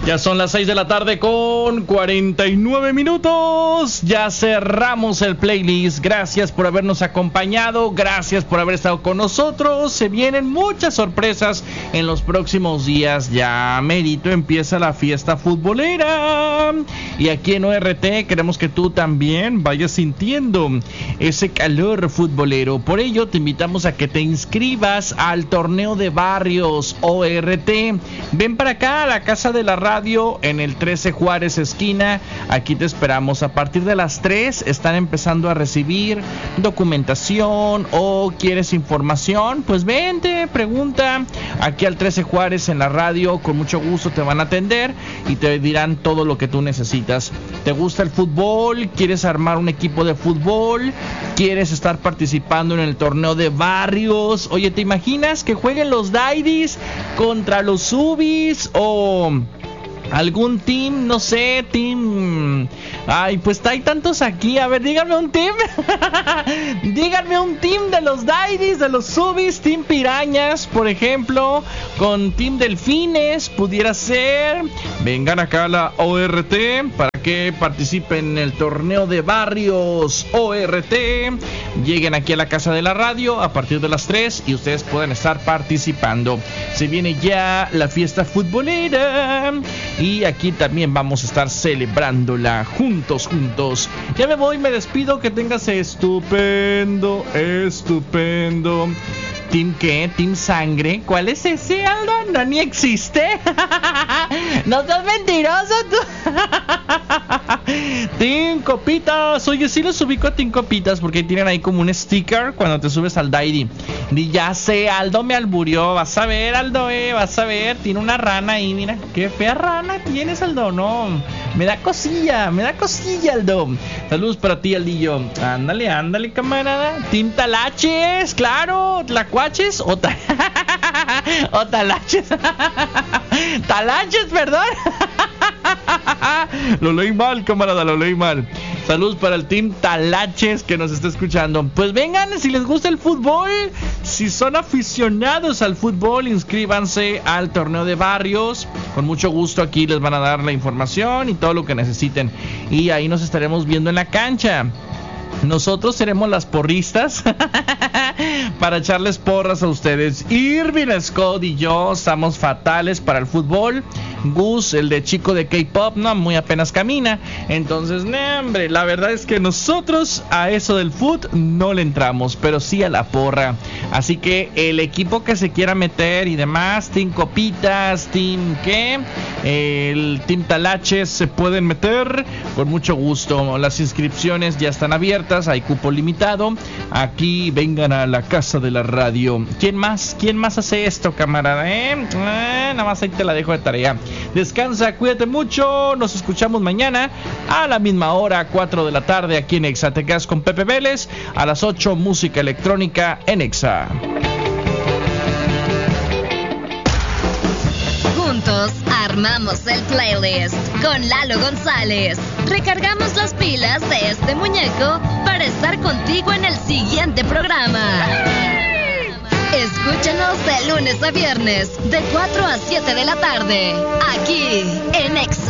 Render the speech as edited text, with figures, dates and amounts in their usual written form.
Ya son las 6 de la tarde con 49 minutos. Ya cerramos el playlist. Gracias por habernos acompañado. Gracias por haber estado con nosotros. Se vienen muchas sorpresas en los próximos días. Ya merito empieza la fiesta futbolera. Y aquí en ORT queremos que tú también vayas sintiendo ese calor futbolero. Por ello te invitamos a que te inscribas al torneo de barrios ORT. Ven para acá a la Casa de la Radio en el 13 Juárez esquina. Aquí te esperamos. A partir de las 3 están empezando a recibir documentación o quieres información, pues vente, pregunta aquí al 13 Juárez en la radio. Con mucho gusto te van a atender y te dirán todo lo que tú necesitas. ¿Te gusta el fútbol? ¿Quieres armar un equipo de fútbol? ¿Quieres estar participando en el torneo de barrios? Oye, ¿te imaginas que jueguen los Daidis contra los Subis o algún team, no sé, team? Ay, pues hay tantos aquí. A ver, díganme un team. Díganme un team de los Daidis, de los Subis, team Pirañas, por ejemplo, con team Delfines, pudiera ser. Vengan acá a la ORT para que participen en el torneo de barrios ORT. Lleguen aquí a la Casa de la Radio a partir de las 3 y ustedes pueden estar participando. Se viene ya la fiesta futbolera y aquí también vamos a estar celebrándola juntos. Ya me voy, me despido, que tengas estupendo. ¿Team qué? ¿Team sangre? ¿Cuál es ese, Aldo? No, ni existe. No seas mentiroso tú. Team Copitas. Oye, sí los ubico a Team Copitas porque tienen ahí como un sticker cuando te subes al Daidi. Y ya sé, Aldo me alburió. Vas a ver, Aldo, vas a ver. Tiene una rana ahí, mira. Qué fea rana tienes, Aldo. No, me da cosilla, Aldo. Saludos para ti, Aldillo. Ándale, camarada. Team Talaches, claro. ¿Tlacuaches o talaches? Talaches, perdón. Lo leí mal, camarada, lo leí mal. Saludos para el Team Talaches que nos está escuchando. Pues vengan, si les gusta el fútbol, si son aficionados al fútbol, inscríbanse al torneo de barrios. Con mucho gusto aquí les van a dar la información y todo lo que necesiten. Y ahí nos estaremos viendo en la cancha. Nosotros seremos las porristas para echarles porras a ustedes. Irvin, Scott y yo estamos fatales para el fútbol. Gus, el de chico de K-pop, no, muy apenas camina. Entonces, hombre, la verdad es que nosotros a eso del fútbol no le entramos, pero sí a la porra. Así que el equipo que se quiera meter y demás, Team Copitas, Team ¿qué? El Team Talaches se pueden meter con mucho gusto. Las inscripciones ya están abiertas, hay cupo limitado. Aquí vengan a la Casa de la Radio. ¿Quién más hace esto, camarada? Nada más ahí te la dejo de tarea. Descansa, cuídate mucho. Nos escuchamos mañana a la misma hora, 4 de la tarde, aquí en Exa. Te quedas con Pepe Vélez. A las 8, música electrónica en Exa. Juntos armamos el playlist con Lalo González. Recargamos las pilas de este muñeco para estar contigo en el siguiente programa. Escúchanos de lunes a viernes, de 4 a 7 de la tarde, aquí en Exa.